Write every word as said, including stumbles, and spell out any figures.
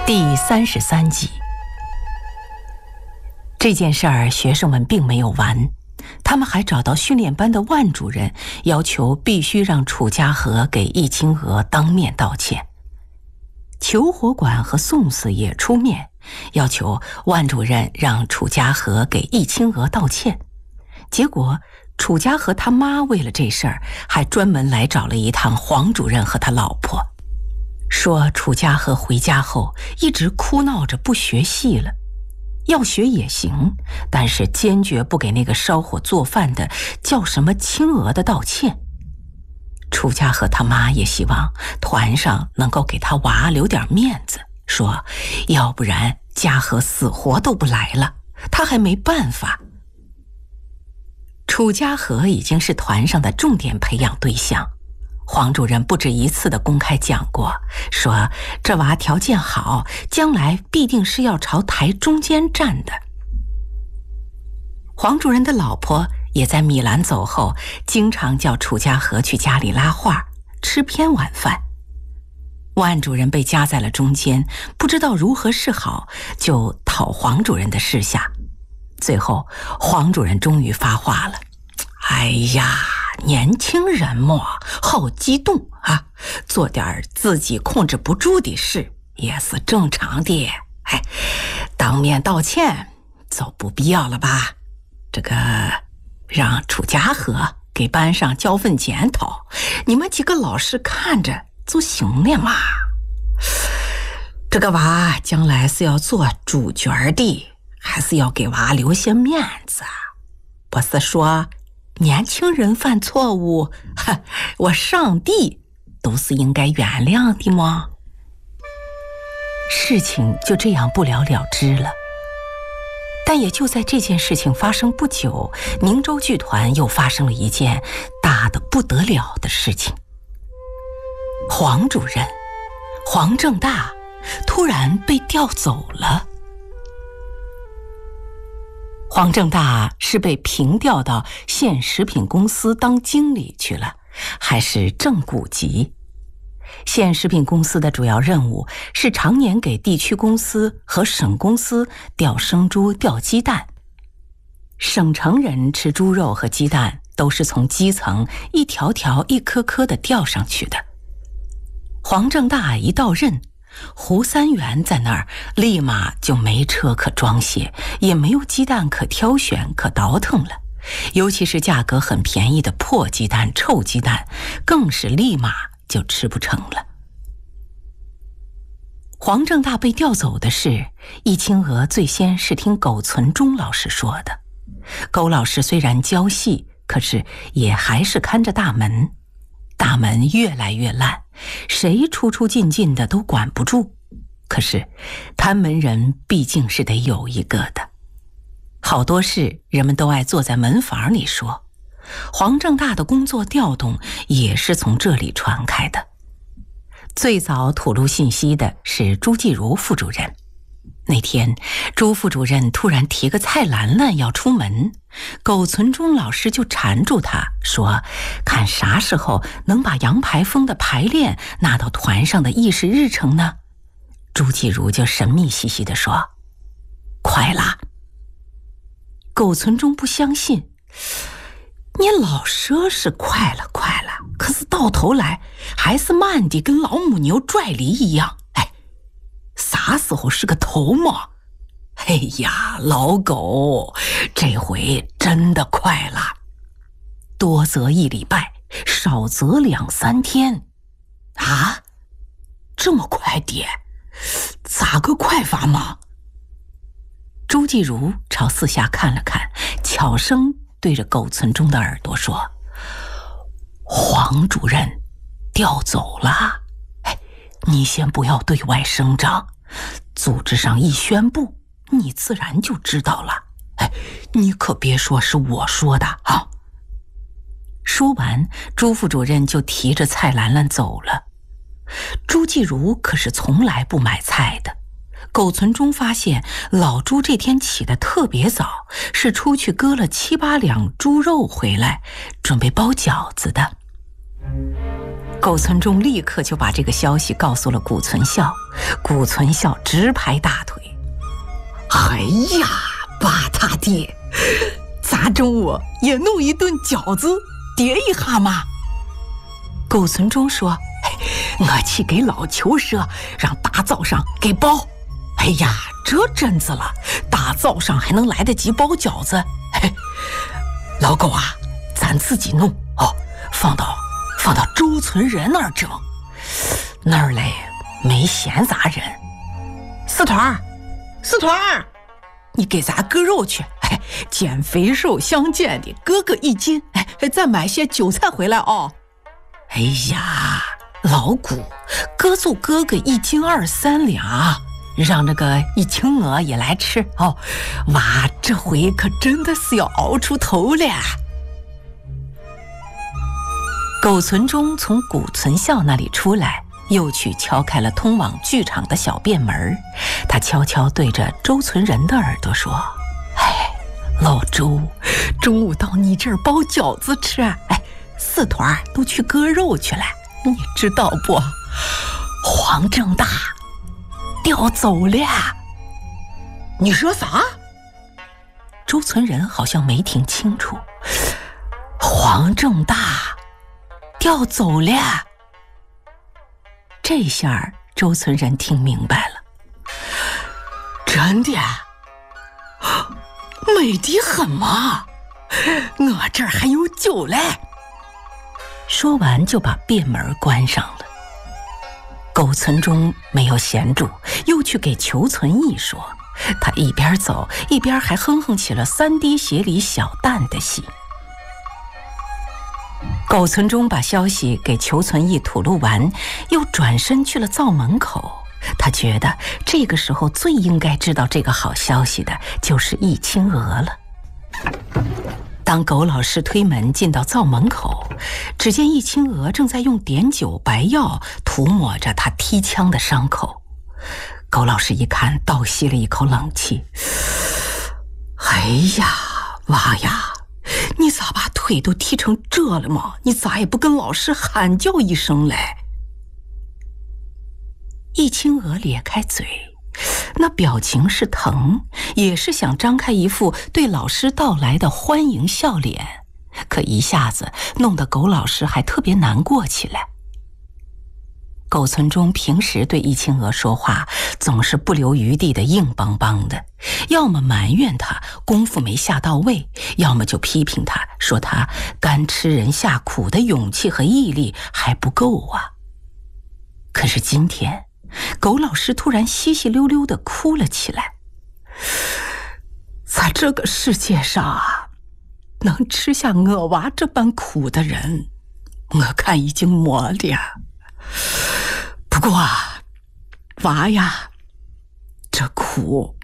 第三十三集。这件事儿学生们并没有完，他们还找到训练班的万主任，要求必须让楚家和给易清娥当面道歉。裘火馆和宋四也出面，要求万主任让楚家和给易清娥道歉。结果楚家和他妈为了这事儿，还专门来找了一趟黄主任和他老婆，说楚家和回家后一直哭闹着不学戏了，要学也行，但是坚决不给那个烧火做饭的叫什么清娥的道歉。楚家和他妈也希望团上能够给他娃留点面子，说要不然家和死活都不来了，他还没办法。楚家和已经是团上的重点培养对象，黄主任不止一次地公开讲过，说这娃条件好，将来必定是要朝台中间站的。黄主任的老婆也在米兰走后，经常叫楚家和去家里拉话，吃偏晚饭。万主任被夹在了中间，不知道如何是好，就讨黄主任的示下。最后黄主任终于发话了，哎呀，年轻人嘛，好激动啊，做点自己控制不住的事也是正常的。哎，当面道歉就不必要了吧？这个让楚家和给班上交份检讨，你们几个老师看着就行了嘛。这个娃将来是要做主角的，还是要给娃留些面子，不是说年轻人犯错误，我上帝都是应该原谅的吗？事情就这样不了了之了。但也就在这件事情发生不久，宁州剧团又发生了一件大得不得了的事情。黄主任黄正大突然被调走了。黄正大是被平调到县食品公司当经理去了，还是正股级。县食品公司的主要任务是常年给地区公司和省公司调生猪、调鸡蛋。省城人吃猪肉和鸡蛋都是从基层一条条一颗颗的调上去的。黄正大一到任，胡三元在那儿立马就没车可装卸，也没有鸡蛋可挑选可倒腾了，尤其是价格很便宜的破鸡蛋、臭鸡蛋更是立马就吃不成了。黄正大被调走的事，易清娥最先是听苟存忠老师说的。苟老师虽然教戏，可是也还是看着大门，大门越来越烂，谁出出进进的都管不住，可是看门人毕竟是得有一个的。好多事人们都爱坐在门房里说，黄正大的工作调动也是从这里传开的。最早吐露信息的是朱继如副主任。那天朱副主任突然提个蔡兰兰要出门，苟存忠老师就缠住他说，看啥时候能把杨排风的排练纳到团上的议事日程呢？朱继如就神秘兮兮地说，快啦。苟存忠不相信，你老说是快了快了，可是到头来还是慢的跟老母牛拽犁一样。哎，啥时候是个头嘛？哎呀，老狗，这回真的快了，多则一礼拜，少则两三天。啊，这么快点？咋个快法嘛？朱继如朝四下看了看，悄声对着苟存忠的耳朵说，黄主任调走了，哎，你先不要对外声张，组织上一宣布，你自然就知道了。哎，你可别说是我说的啊。说完，朱副主任就提着蔡兰兰走了。朱继如可是从来不买菜的。苟存忠发现老朱这天起得特别早，是出去割了七八两猪肉回来，准备包饺子的。 苟存忠立刻就把这个消息告诉了谷存孝，谷存孝直拍大腿：“哎呀，八大爹，咱中午也弄一顿饺子叠一下嘛。”苟存忠说：“我去给老邱说，让大早上给包。哎呀，这阵子了，大早上还能来得及包饺子？嘿，老狗啊，咱自己弄哦，放到放到周存仁那儿蒸，那儿嘞没闲杂人。四团，四团，你给咱割肉去，哎，减肥瘦相间的，割个一斤，哎，再买些韭菜回来哦。哎呀，老谷，割就割个一斤二三两。”让那个一青鹅也来吃哦，娃这回可真的是要熬出头了。苟存忠从谷存孝那里出来，又去敲开了通往剧场的小便门。他悄悄对着周存仁的耳朵说：“哎，老周，中午到你这儿包饺子吃，哎，四团都去割肉去了，你知道不？黄正大调走了。”你说啥？周存仁好像没听清楚。黄正大调走了。这下周存仁听明白了。真的？美得很嘛，我这儿还有酒嘞。说完就把便门关上了。苟存忠没有闲住，又去给裘存义说，他一边走一边还哼哼起了三滴血里小旦的戏。苟存忠把消息给裘存义吐露完，又转身去了灶门口。他觉得这个时候最应该知道这个好消息的就是易青娥了。当苟老师推门进到灶门口，只见易青娥正在用碘酒白药涂抹着他踢枪的伤口。苟老师一看，倒吸了一口冷气：“哎呀，娃呀，你咋把腿都踢成这了嘛？你咋也不跟老师喊叫一声嘞？”易青娥咧开嘴，那表情是疼，也是想张开一副对老师到来的欢迎笑脸，可一下子弄得苟老师还特别难过起来。苟存忠平时对易青娥说话总是不留余地的硬邦邦的，要么埋怨他功夫没下到位，要么就批评他说他干吃人下苦的勇气和毅力还不够啊。可是今天苟老师突然稀稀溜溜地哭了起来。在这个世界上啊，能吃下我娃这般苦的人，我看已经没了。不过啊，娃呀，这苦